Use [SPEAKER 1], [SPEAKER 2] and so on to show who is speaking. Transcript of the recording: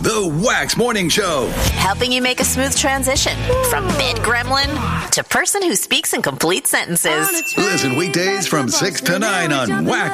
[SPEAKER 1] The Wax Morning Show.
[SPEAKER 2] Helping you make a smooth transition from bed gremlin to person who speaks in complete sentences.
[SPEAKER 1] Listen weekdays from 6 to 9 on Wax